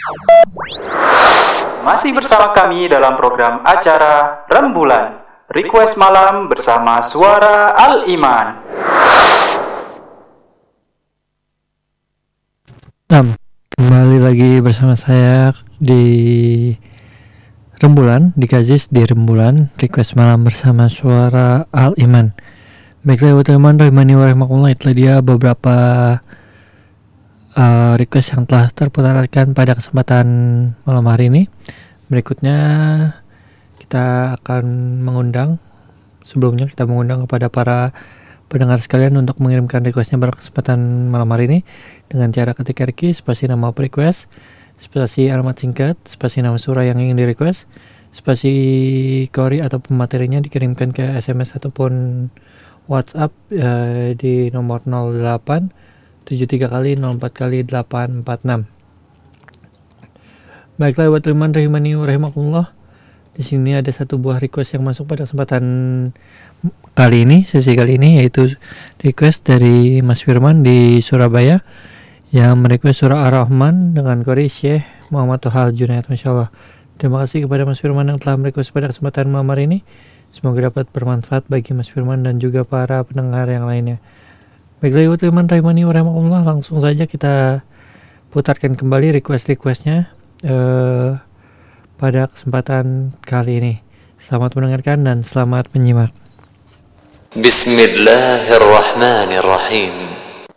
Masih bersama kami dalam program acara Rembulan Request Malam bersama Suara Al-Iman. Kembali lagi bersama saya di Rembulan, di Kazis di Rembulan Request Malam bersama Suara Al-Iman. Baiklah, teman-teman, rahimani wa rahimakumullah, itulah dia beberapa request yang telah terputarkan pada kesempatan malam hari ini. Berikutnya kita akan mengundang kepada para pendengar sekalian untuk mengirimkan requestnya pada kesempatan malam hari ini dengan cara ketik RQ, spasi nama request, spasi alamat singkat, spasi nama surah yang ingin di request, spasi kori atau materinya dikirimkan ke SMS ataupun WhatsApp di nomor 08 73 kali 04 kali 846. Baiklah, buat teman rahimani wa rahimakumullah, di sini ada satu buah request yang masuk pada kesempatan sesi kali ini, yaitu request dari Mas Firman di Surabaya yang merequest surah Ar-Rahman dengan kori Syekh Muhammad Tohal Junaid. Masya Allah. Terima kasih kepada Mas Firman yang telah merequest pada kesempatan malam hari ini. Semoga dapat bermanfaat bagi Mas Firman dan juga para pendengar yang lainnya. Baiklah, teman rahimani wa rahimakumullah, langsung saja kita putarkan kembali request-requestnya pada kesempatan kali ini. Selamat mendengarkan dan selamat menyimak. Bismillahirrahmanirrahim.